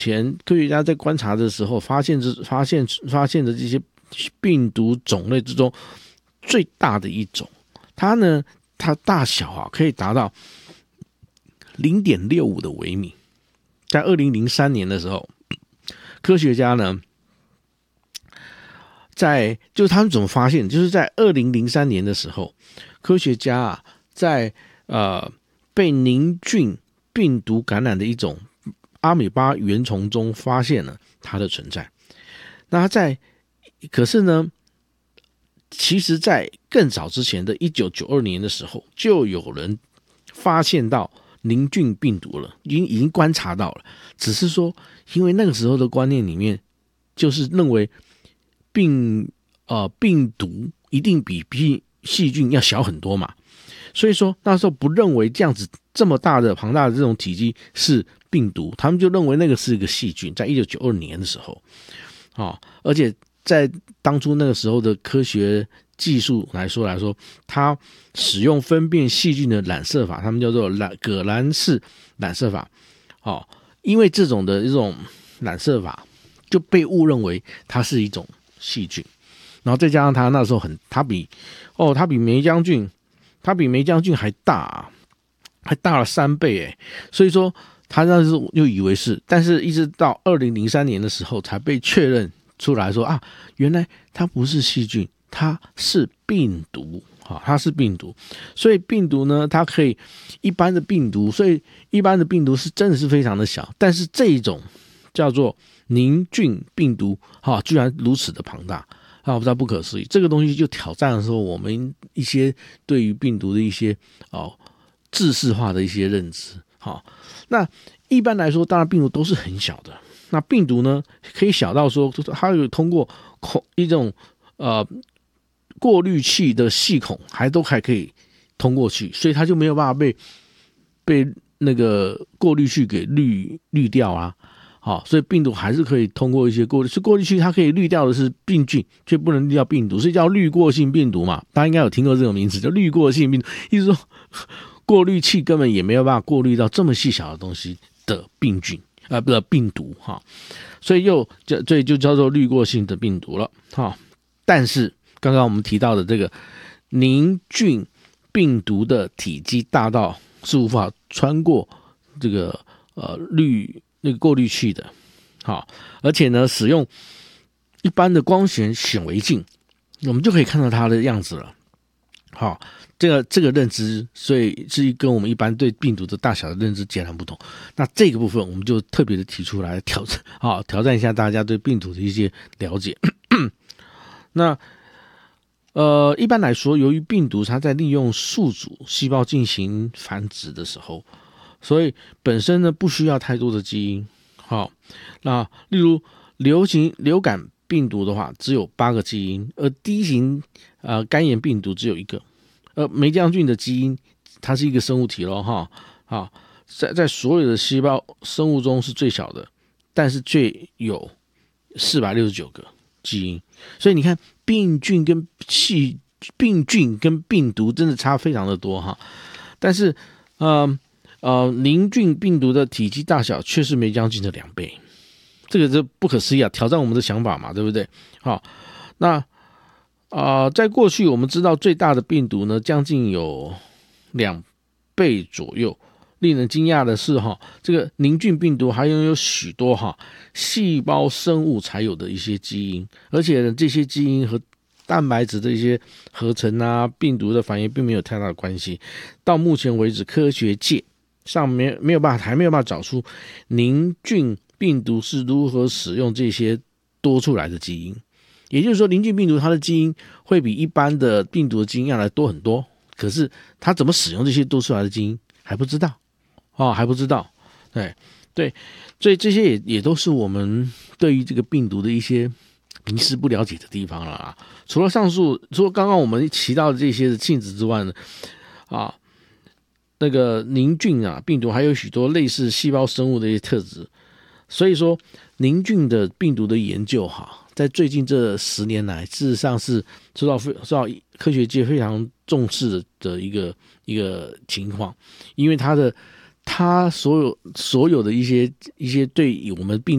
前科学家在观察的时候发现的这些病毒种类之中最大的一种，它大小可以达到0.65的微米。在2003年的时候，科学家呢，就是他们怎么发现？就是在2003年的时候，科学家在被凝菌病毒感染的一种阿米巴原虫中发现了它的存在。可是呢，其实在更早之前的1992年的时候，就有人发现到凝菌病毒了，已经观察到了。只是说，因为那个时候的观念里面，就是认为病毒一定比细菌要小很多嘛，所以说那时候不认为这样子这么大的庞大的这种体积是病毒，他们就认为那个是一个细菌。在1992年的时候，而且在当初那个时候的科学技术来说，它使用分辨细菌的染色法，他们叫做葛兰氏染色法。因为这种染色法就被误认为它是一种细菌，然后再加上它那时候它比梅将军还大了3倍所以说他那时候就以为是，但是一直到2003年的时候才被确认出来说原来它不是细菌，它是病毒。它是病毒，所以病毒呢，它可以所以一般的病毒是真的是非常的小，但是这一种叫做凝菌病毒居然如此的庞大我不知道，不可思议。这个东西就挑战的时候，我们一些对于病毒的一些制式化的一些认知。那一般来说，当然病毒都是很小的。那病毒呢，可以小到说它有通过一种过滤器的细孔都还可以通过去，所以它就没有办法被那个过滤器给滤掉所以病毒还是可以通过一些过滤器，它可以滤掉的是病菌，却不能滤掉病毒，所以叫滤过性病毒嘛。大家应该有听过这种名词，叫滤过性病毒，意思说过滤器根本也没有办法过滤到这么细小的东西的病菌病毒所以就叫做滤过性的病毒了但是刚刚我们提到的这个凝菌病毒的体积大到是无法穿过这个那个过滤器的而且呢，使用一般的光学显微镜，我们就可以看到它的样子了这个认知，所以是跟我们一般对病毒的大小的认知截然不同。那这个部分我们就特别的提出来挑战一下大家对病毒的一些了解。那一般来说，由于病毒它在利用宿主细胞进行繁殖的时候，所以本身呢不需要太多的基因。那例如流感病毒的话，只有8个基因，而D型肝炎病毒只有1个。梅将军的基因，它是一个生物体咯在所有的细胞生物中是最小的，但是却有469个基因。所以你看，病菌跟病毒真的差非常的多但是凝菌病毒的体积大小却是梅将军的2倍，这个是不可思议挑战我们的想法嘛，对不对？那在过去我们知道最大的病毒呢，将近有2倍左右。令人惊讶的是这个凝菌病毒还拥有许多细胞生物才有的一些基因，而且呢，这些基因和蛋白质的一些合成病毒的反应并没有太大的关系。到目前为止，科学界上还没有办法找出凝菌病毒是如何使用这些多出来的基因。也就是说，凝菌病毒它的基因会比一般的病毒的基因要来多很多，可是它怎么使用这些多出来的基因还不知道还不知道。对，所以这些也都是我们对于这个病毒的一些迷失不了解的地方了除了刚刚我们提到的这些的性质之外呢那个凝菌病毒还有许多类似细胞生物的一些特质。所以说凝菌的病毒的研究在最近这10年来，事实上是受到科学界非常重视的一个情况，因为它所有的一些对我们病